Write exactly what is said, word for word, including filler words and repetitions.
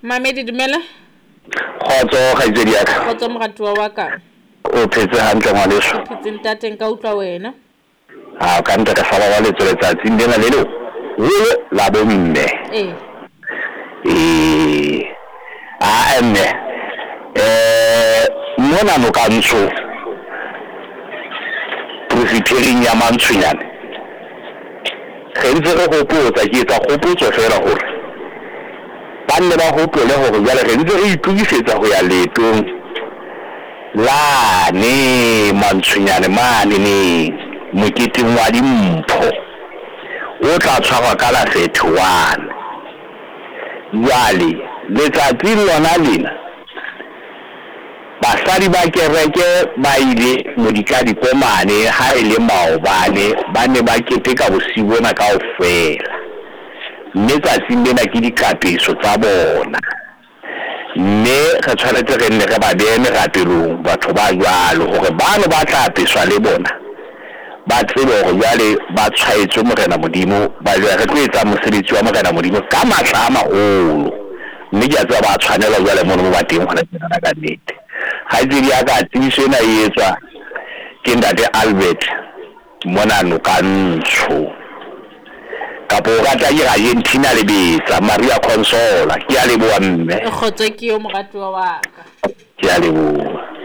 Mamedi dumela. Khotso khaitsedi ya ka. Khotso moratuwa wa ka. O phetse hantle ngwaneso. O phetse ntate nka utlwa wena. Ah ka ntate fa ba le letsatsi ndena le lo. Wo la bomme. Eh. Eh. Ah enne. Eh mona no ka ntsho. Prositering ya mantshwenyane. Ge ntse re hopotsa ke etsa hopotso fela hore banne ba hopole hore jale re ntse re itukisetsa ho ya letong la ne mantshwenyane mane ne moketing wa dimpho o tla tshwarwa ka la thirty-one jale letsatsi lona lena basadi ba kereke ba ile modikadi komane ha ile maobane ba ne ba keteka bosibona kaofela mme tsatsing lena ke dikapeso tsa bona mme re tshwanetse re nne re ba behe merapelong batho ba jwalo hore bano ba tla apeswa le bona ba tsebe hore jwale ba tshwaetswe morena modimo ba jwale re tlo etsa mosebetsi wa morena modimo ka matla a maholo mme ke a tseba ba tshwanela jwale mono mo ba teng hona tjena ka nnete ha tsedi ya ka tsebiso ena e etswa ke ntate Albert mona no ka ntsho kapo ga tla ke Argentina le betsa Maria Consola ke a leboa mme Khotso ke yo moratuwa wa ka. Ke a leboa.